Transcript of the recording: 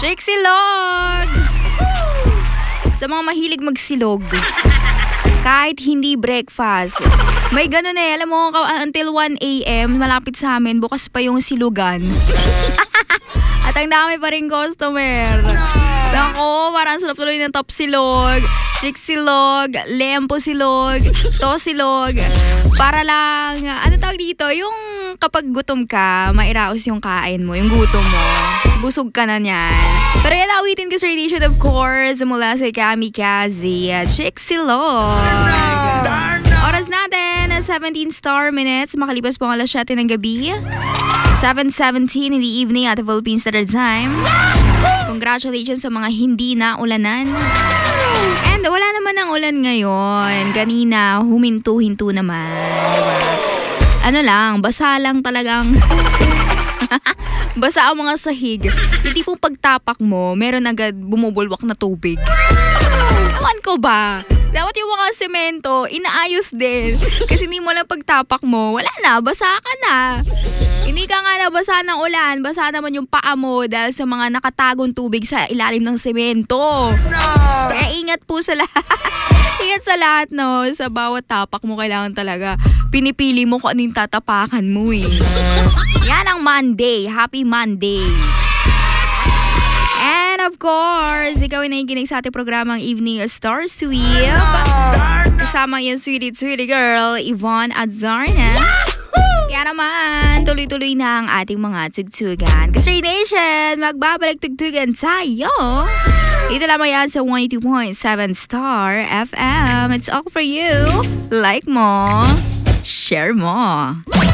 Shake silog! Sa mga mahilig magsilog, kahit hindi breakfast. May ganun alam mo, until 1 a.m., malapit sa amin, bukas pa yung silugan. At ang dami pa rin customer. Nako, parang sarap tuloy ng top silog, chick silog, lempo silog, to silog. Para lang, ano tawag dito, yung kapag gutom ka, mairaos yung kain mo, yung gutom mo. Busog ka na niyan. Pero yan, awitin ko sa radiation, of course, mula sa Kamikaze, chick silog. Oras natin, 17 star minutes, makalipas po ang alas 7 ng gabi. 7:17 in the evening at the Philippine Standard Time. Congratulations sa mga hindi na ulanan. And wala naman ang ulan ngayon. Kanina, huminto-hinto naman. Ano lang, basa lang talagang... basa ang mga sahig. Hindi kung pagtapak mo, meron agad bumubulwak na tubig. Ewan ko ba? Dapat yung mga semento, inaayos din. Kasi hindi mo lang pagtapak mo, wala na, basa ka na. Hindi ka nga nabasa ng ulan, basa naman yung paa mo dahil sa mga nakatagong tubig sa ilalim ng semento. Kaya ingat po sa lahat. Ingat sa lahat, no? Sa bawat tapak mo, kailangan talaga pinipili mo kung anong tatapakan mo eh. Yan ang Monday. Happy Monday. And of course, ikaw ay nakikinig sa ating programang Evening Star Sweep. Kasama yung sweetie girl, Yvonne Adzarna. Kaya naman, tuloy-tuloy na ang ating mga tugtugan. Kasi Nation, magbabalik tugtugan tayo. Dito lamang yan sa 102.7 Star FM. It's all for you. Like mo, share mo.